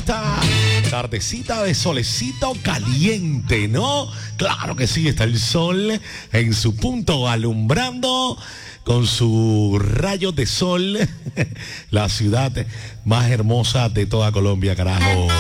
esta tardecita de solecito caliente, ¿no? Claro que sí, está el sol en su punto alumbrando con su rayo de sol la ciudad más hermosa de toda Colombia, carajo.